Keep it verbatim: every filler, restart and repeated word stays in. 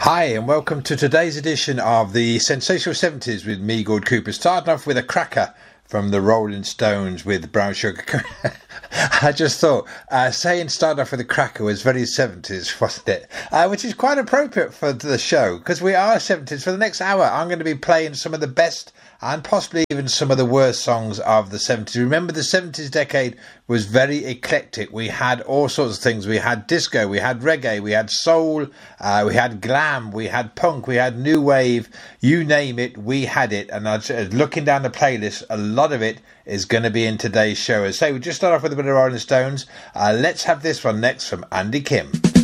Hi and welcome to today's edition of the Sensational seventies with me, Gord Cooper. Starting off with a cracker from the Rolling Stones with Brown Sugar. I just thought uh, saying start off with a cracker was very seventies, wasn't it? Uh, which is quite appropriate for the show because we are seventies. For the next hour I'm going to be playing some of the best and possibly even some of the worst songs of the seventies. Remember, the seventies decade was very eclectic. We had all sorts of things. We had disco, we had reggae, we had soul, uh, we had glam, we had punk, we had new wave, you name it, we had it. And I was looking down the playlist, a lot of it is going to be in today's show. As I say, we just start off with a bit of Rolling Stones. Uh, let's have this one next from Andy Kim.